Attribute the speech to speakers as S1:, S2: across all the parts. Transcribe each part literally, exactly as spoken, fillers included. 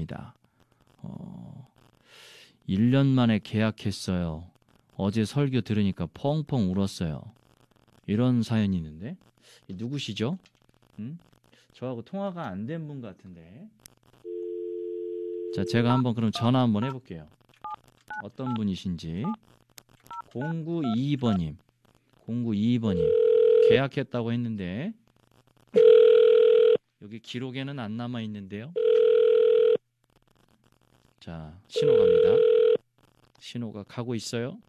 S1: 있습니다. 어, 일 년 만에 계약했어요. 어제 설교 들으니까 펑펑 울었어요. 이런 사연이 있는데 누구시죠? 음? 저하고 통화가 안 된 분 같은데. 자, 제가 한번 그럼 전화 한번 해볼게요. 어떤 분이신지. 공구이이 번님. 공구이이 번님. 계약했다고 했는데 여기 기록에는 안 남아 있는데요. 자, 신호 갑니다. 신호가 가고 있어요.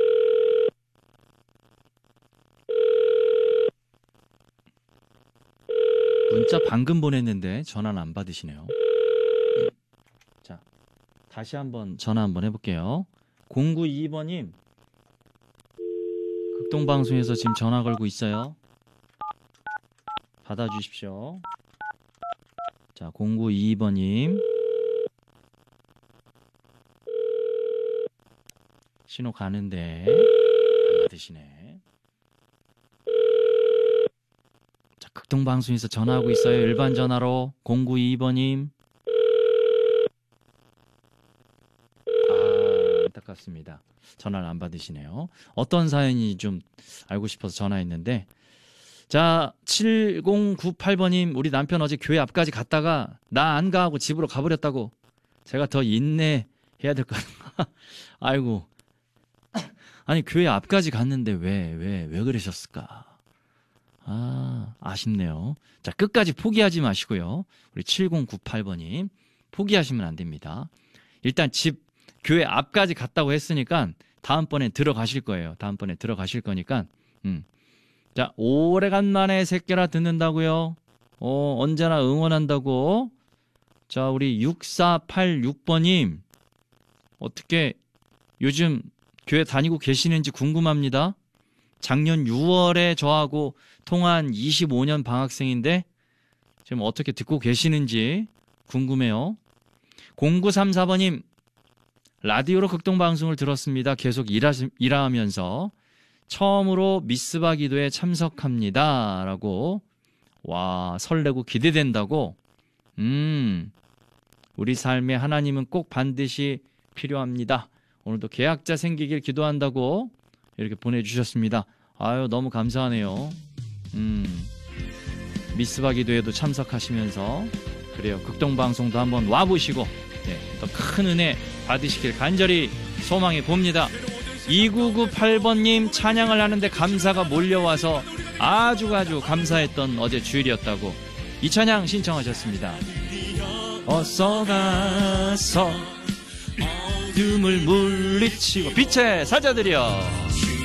S1: 문자 방금 보냈는데 전화는 안 받으시네요. 자, 다시 한번 전화 한번 해볼게요. 공구이이 번님, 극동방송에서 지금 전화 걸고 있어요. 받아주십시오. 자, 공구이이 번님 신호 가는데 안 받으시네. 자, 극동방송에서 전화하고 있어요. 일반 전화로. 공구이이 번님. 아, 안타깝습니다. 전화를 안 받으시네요. 어떤 사연인지 좀 알고 싶어서 전화했는데, 자, 칠공구팔 번님, 우리 남편 어제 교회 앞까지 갔다가 나 안 가 하고 집으로 가버렸다고. 제가 더 인내해야 될 것 같아요. 아이고, 아니 교회 앞까지 갔는데 왜 왜 왜 그러셨을까? 아, 아쉽네요. 자, 끝까지 포기하지 마시고요. 우리 칠공구팔 번님 포기하시면 안 됩니다. 일단 집 교회 앞까지 갔다고 했으니까 다음번에 들어가실 거예요. 다음번에 들어가실 거니까. 음. 자, 오래간만에 새끼라 듣는다고요. 어, 언제나 응원한다고. 자, 우리 육사팔육 번님 어떻게 요즘 교회 다니고 계시는지 궁금합니다. 작년 유월에 저하고 통화한 이십오 년 방학생인데 지금 어떻게 듣고 계시는지 궁금해요. 공구삼사 번님, 라디오로 극동방송을 들었습니다. 계속 일하시, 일하면서 처음으로 미스바 기도에 참석합니다. 라고. 와, 설레고 기대된다고. 음, 우리 삶에 하나님은 꼭 반드시 필요합니다. 오늘도 계약자 생기길 기도한다고 이렇게 보내주셨습니다. 아유, 너무 감사하네요. 음, 미스바 기도에도 참석하시면서 그래요. 극동방송도 한번 와보시고 네, 더 큰 은혜 받으시길 간절히 소망해 봅니다. 이구구팔 번님 찬양을 하는데 감사가 몰려와서 아주 아주 감사했던 어제 주일이었다고 이 찬양 신청하셨습니다. 어서 가서 어둠을 물리치고 빛의 사자들이여